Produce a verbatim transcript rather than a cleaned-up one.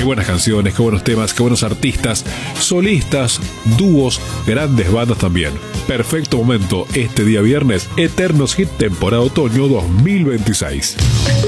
Qué buenas canciones, qué buenos temas, qué buenos artistas, solistas, dúos, grandes bandas también. Perfecto momento este día viernes, Eternos Hit temporada otoño dos mil veintiséis.